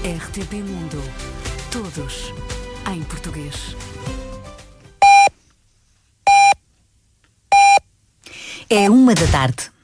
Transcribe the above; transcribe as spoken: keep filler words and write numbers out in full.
R T P Mundo. Todos em português. É uma da tarde.